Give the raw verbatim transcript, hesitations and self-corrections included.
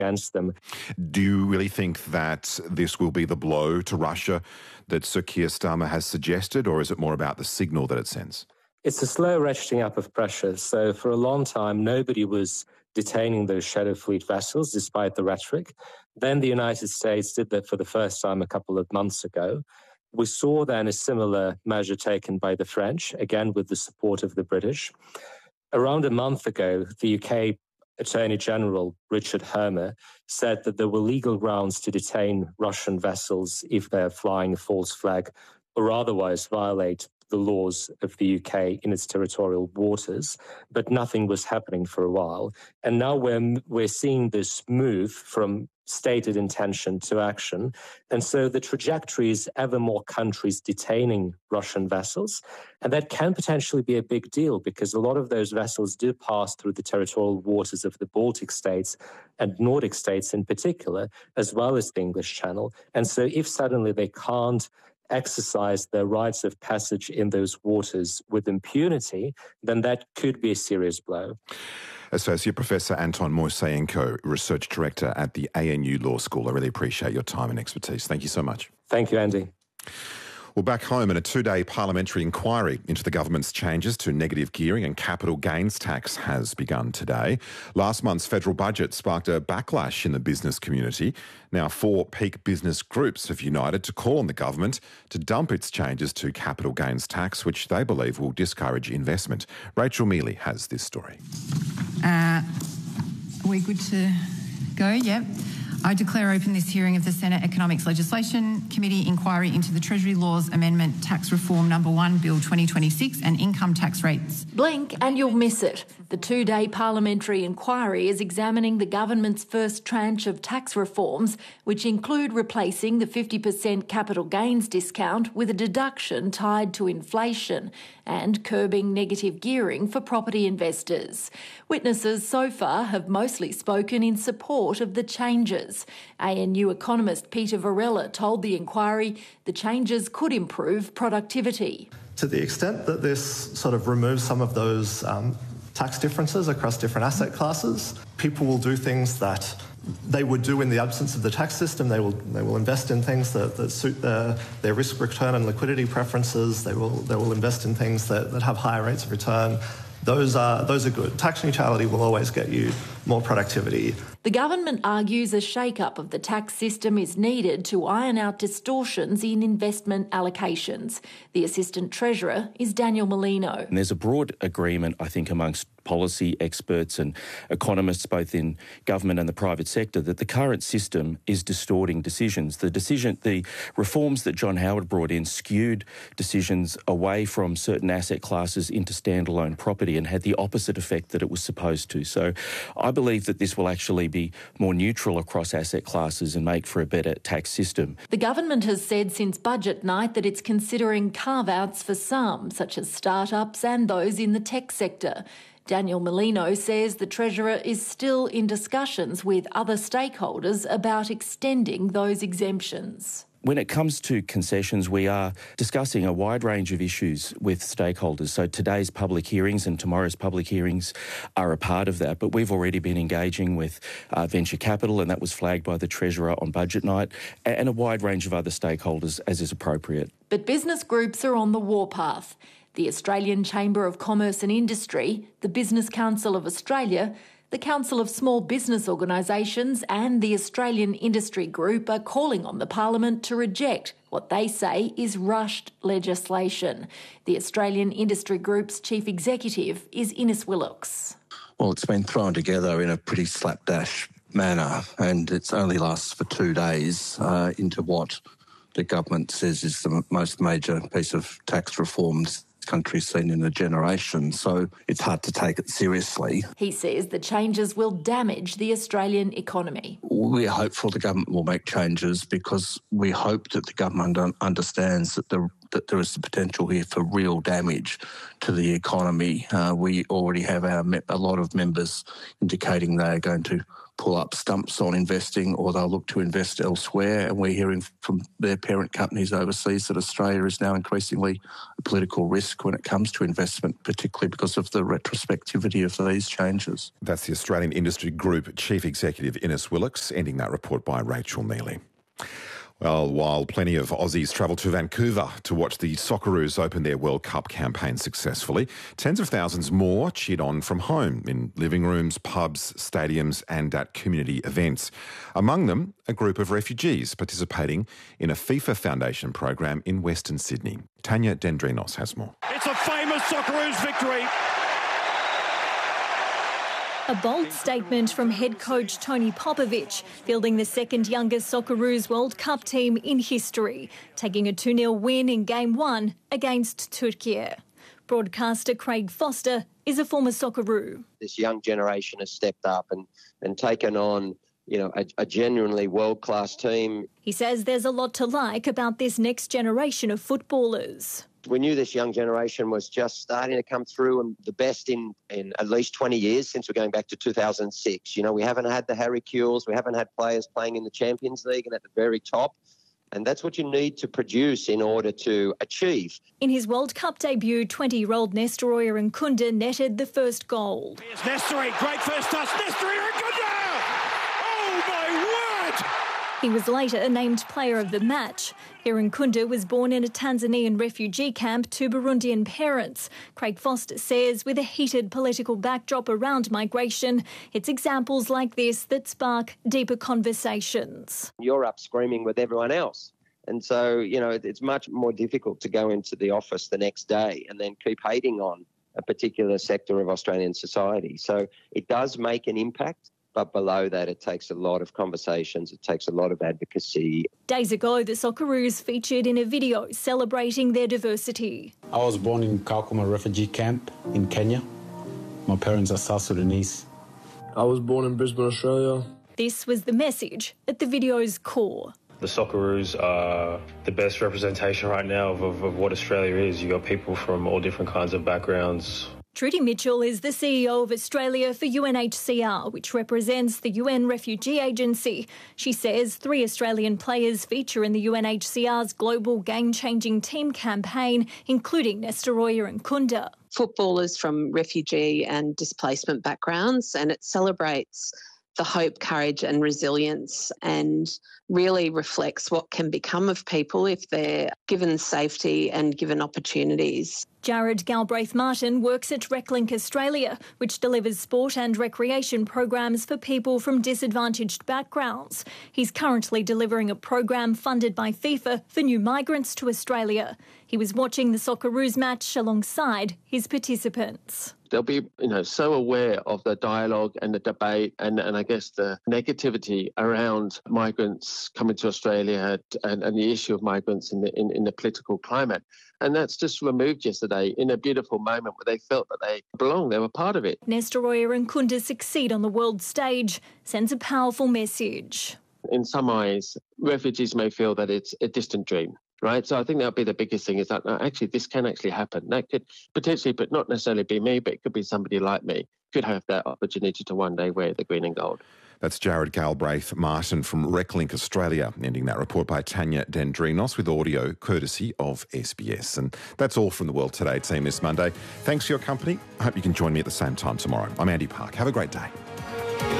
against them. Do you really think that this will be the blow to Russia that Sir Keir Starmer has suggested, or is it more about the signal that it sends? It's a slow ratcheting up of pressure. So for a long time, nobody was detaining those shadow fleet vessels, despite the rhetoric. Then the United States did that for the first time a couple of months ago. We saw then a similar measure taken by the French, again with the support of the British. Around a month ago, the U K Attorney General Richard Hermer said that there were legal grounds to detain Russian vessels if they're flying a false flag or otherwise violate the laws of the U K in its territorial waters, but nothing was happening for a while. And now we're, we're seeing this move from stated intention to action. And so the trajectory is ever more countries detaining Russian vessels. And that can potentially be a big deal because a lot of those vessels do pass through the territorial waters of the Baltic states and Nordic states in particular, as well as the English Channel. And so if suddenly they can't exercise their rights of passage in those waters with impunity, then that could be a serious blow. Associate Professor Anton Moiseyenko, Research Director at the A N U Law School. I really appreciate your time and expertise. Thank you so much. Thank you, Andy. Well, back home, in a two-day parliamentary inquiry into the government's changes to negative gearing and capital gains tax has begun today. Last month's federal budget sparked a backlash in the business community. Now, four peak business groups have united to call on the government to dump its changes to capital gains tax, which they believe will discourage investment. Rachel Mealy has this story. Uh, are we good to go? Yep. I declare open this hearing of the Senate Economics Legislation Committee inquiry into the Treasury Laws Amendment Tax Reform Number one Bill twenty twenty-six and income tax rates. Blink and you'll miss it. The two-day parliamentary inquiry is examining the government's first tranche of tax reforms, which include replacing the fifty percent capital gains discount with a deduction tied to inflation and curbing negative gearing for property investors. Witnesses so far have mostly spoken in support of the changes. A N U economist Peter Varela told the inquiry the changes could improve productivity. To the extent that this sort of removes some of those um, tax differences across different asset classes, people will do things that they would do in the absence of the tax system. They will they will invest in things that, that suit their, their risk return and liquidity preferences. They will they will invest in things that, that have higher rates of return. Those are those are good. Tax neutrality will always get you more productivity. The government argues a shake-up of the tax system is needed to iron out distortions in investment allocations. The Assistant Treasurer is Daniel Molino. And there's a broad agreement, I think, amongst policy experts and economists, both in government and the private sector, that the current system is distorting decisions. The decision, the reforms that John Howard brought in skewed decisions away from certain asset classes into standalone property and had the opposite effect that it was supposed to. So I believe that this will actually be more neutral across asset classes and make for a better tax system. The government has said since budget night that it's considering carve-outs for some, such as startups and those in the tech sector. Daniel Molino says the Treasurer is still in discussions with other stakeholders about extending those exemptions. When it comes to concessions, we are discussing a wide range of issues with stakeholders. So today's public hearings and tomorrow's public hearings are a part of that. But we've already been engaging with uh, venture capital, and that was flagged by the Treasurer on budget night, and a wide range of other stakeholders as is appropriate. But business groups are on the warpath. The Australian Chamber of Commerce and Industry, the Business Council of Australia, the Council of Small Business Organisations and the Australian Industry Group are calling on the Parliament to reject what they say is rushed legislation. The Australian Industry Group's Chief Executive is Innes Willox. Well, it's been thrown together in a pretty slapdash manner, and it's only lasts for two days uh, into what the government says is the most major piece of tax reforms country's seen in a generation, so it's hard to take it seriously. He says the changes will damage the Australian economy. We're hopeful the government will make changes because we hope that the government un- understands that, the, that there is the potential here for real damage to the economy. Uh, we already have our me- a lot of members indicating they are going to pull up stumps on investing or they'll look to invest elsewhere. And we're hearing from their parent companies overseas that Australia is now increasingly a political risk when it comes to investment, particularly because of the retrospectivity of these changes. That's the Australian Industry Group Chief Executive Innes Willox, ending that report by Rachel Neely. Well, while plenty of Aussies travel to Vancouver to watch the Socceroos open their World Cup campaign successfully, tens of thousands more cheered on from home in living rooms, pubs, stadiums and at community events. Among them, a group of refugees participating in a FIFA Foundation program in Western Sydney. Tanya Dendrinos has more. It's a famous Socceroos victory. A bold statement from head coach Tony Popovic, fielding the second youngest Socceroos World Cup team in history, taking a two nil win in Game one against Turkey. Broadcaster Craig Foster is a former Socceroo. This young generation has stepped up and, and taken on, you know, a, a genuinely world-class team. He says there's a lot to like about this next generation of footballers. We knew this young generation was just starting to come through, and the best in, in at least twenty years since we're going back to two thousand six. You know, we haven't had the Harry Kewells, we haven't had players playing in the Champions League and at the very top. And that's what you need to produce in order to achieve. In his World Cup debut, twenty-year-old Nestoroya Nkunda netted the first goal. Here's Nestori, great first touch, Nestoroya Nkunda! Oh my word! He was later named player of the match. Nkunda was born in a Tanzanian refugee camp to Burundian parents. Craig Foster says with a heated political backdrop around migration, it's examples like this that spark deeper conversations. You're up screaming with everyone else. And so, you know, it's much more difficult to go into the office the next day and then keep hating on a particular sector of Australian society. So it does make an impact. But below that, it takes a lot of conversations, it takes a lot of advocacy. Days ago, the Socceroos featured in a video celebrating their diversity. I was born in Kakuma refugee camp in Kenya. My parents are South Sudanese. I was born in Brisbane, Australia. This was the message at the video's core. The Socceroos are the best representation right now of, of, of what Australia is. You've got people from all different kinds of backgrounds. Trudy Mitchell is the C E O of Australia for U N H C R, which represents the U N Refugee Agency. She says three Australian players feature in the U N H C R's global game-changing team campaign, including Nestoroya Nkunda. Footballers from refugee and displacement backgrounds, and it celebrates the hope, courage and resilience and really reflects what can become of people if they're given safety and given opportunities. Jared Galbraith-Martin works at RecLink Australia, which delivers sport and recreation programs for people from disadvantaged backgrounds. He's currently delivering a program funded by FIFA for new migrants to Australia. He was watching the Socceroos match alongside his participants. They'll be, you know, so aware of the dialogue and the debate and, and I guess the negativity around migrants coming to Australia and, and the issue of migrants in the in, in the political climate. And that's just removed yesterday in a beautiful moment where they felt that they belonged, they were part of it. Nestoroya Nkunda succeed on the world stage sends a powerful message. In some eyes, refugees may feel that it's a distant dream. Right, so I think that'll be the biggest thing is that no, actually this can actually happen. That could potentially, but not necessarily be me, but it could be somebody like me, could have that opportunity to one day wear the green and gold. That's Jared Galbraith-Martin from RecLink Australia, ending that report by Tanya Dendrinos with audio courtesy of S B S. And that's all from the World Today team this Monday. Thanks for your company. I hope you can join me at the same time tomorrow. I'm Andy Park. Have a great day.